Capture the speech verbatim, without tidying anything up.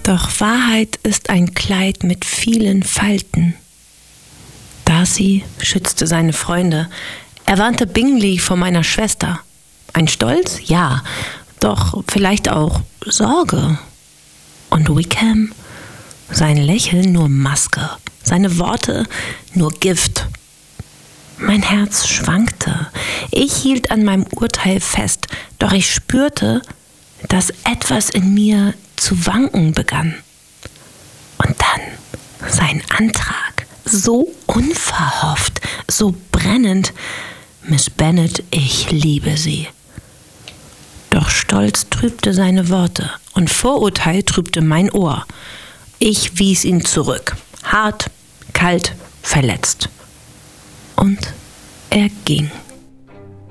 Doch Wahrheit ist ein Kleid mit vielen Falten. Darcy schützte seine Freunde. Er warnte Bingley vor meiner Schwester. Ein Stolz? Ja, doch vielleicht auch Sorge. Und Wickham? Sein Lächeln nur Maske, seine Worte nur Gift. Mein Herz schwankte. Ich hielt an meinem Urteil fest, doch ich spürte, dass etwas in mir zu wanken begann. Und dann sein Antrag, so unverhofft, so brennend. Miss Bennet, ich liebe Sie. Doch Stolz trübte seine Worte und Vorurteil trübte mein Ohr. Ich wies ihn zurück, hart, kalt, verletzt. Und er ging.